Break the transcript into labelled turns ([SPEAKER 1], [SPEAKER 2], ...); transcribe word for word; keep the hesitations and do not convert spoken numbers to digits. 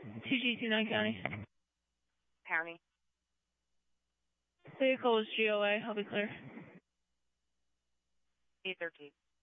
[SPEAKER 1] T G two nine County.
[SPEAKER 2] County.
[SPEAKER 1] Vehicle is G O A. I'll be clear.
[SPEAKER 2] eight thirteen.